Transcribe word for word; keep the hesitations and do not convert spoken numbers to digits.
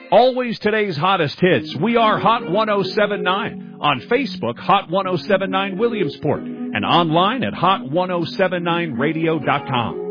Always today's hottest hits. We are Hot one oh seven point nine. On Facebook, Hot one oh seven point nine Williamsport. And online at hot ten seventy-nine radio dot com.